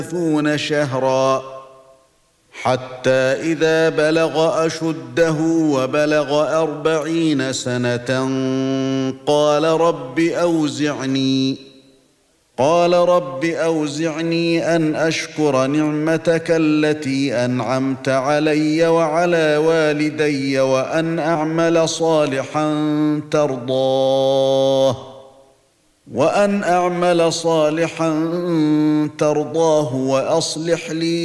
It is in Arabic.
30 شهرا حتى إذا بلغ أشده وبلغ 40 سنة قال رب أوزعني أن أشكر نعمتك التي أنعمت علي وعلى والدي وأن أعمل صالحا ترضاه وأصلح لي